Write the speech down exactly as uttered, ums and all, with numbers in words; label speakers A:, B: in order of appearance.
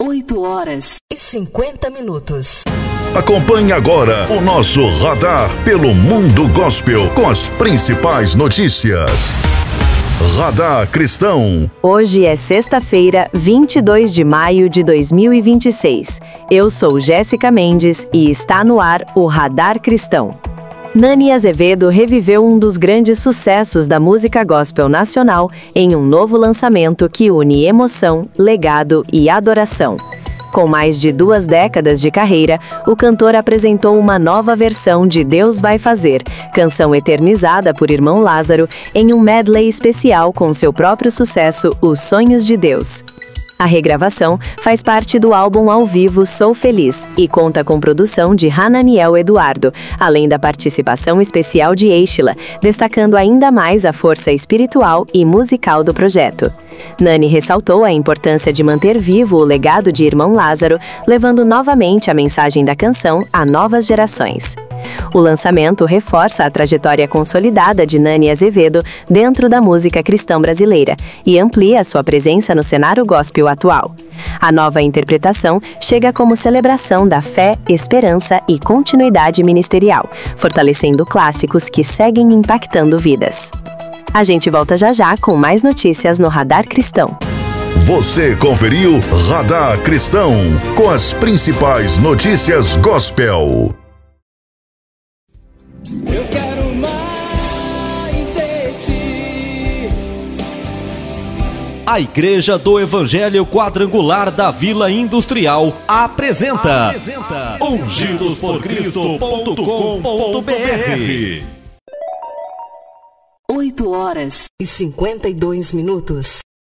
A: oito horas e cinquenta minutos.
B: Acompanhe agora o nosso radar pelo Mundo Gospel com as principais notícias. Radar Cristão.
C: Hoje é sexta-feira, vinte e dois de maio de dois mil e vinte e seis. Eu sou Jéssica Mendes e está no ar o Radar Cristão. Nani Azevedo reviveu um dos grandes sucessos da música gospel nacional em um novo lançamento que une emoção, legado e adoração. Com mais de duas décadas de carreira, o cantor apresentou uma nova versão de Deus Vai Fazer, canção eternizada por Irmão Lázaro, em um medley especial com seu próprio sucesso, Os Sonhos de Deus. A regravação faz parte do álbum ao vivo Sou Feliz e conta com produção de Hananiel Eduardo, além da participação especial de Eichila, destacando ainda mais a força espiritual e musical do projeto. Nani ressaltou a importância de manter vivo o legado de Irmão Lázaro, levando novamente a mensagem da canção a novas gerações. O lançamento reforça a trajetória consolidada de Nani Azevedo dentro da música cristã brasileira e amplia sua presença no cenário gospel atual. A nova interpretação chega como celebração da fé, esperança e continuidade ministerial, fortalecendo clássicos que seguem impactando vidas. A gente volta já já com mais notícias no Radar Cristão.
B: Você conferiu Radar Cristão com as principais notícias gospel.
D: Eu quero mais de ti.
E: A Igreja do Evangelho Quadrangular da Vila Industrial apresenta, apresenta ungidos por cristo ponto com ponto b r.
A: oito horas e cinquenta e dois minutos.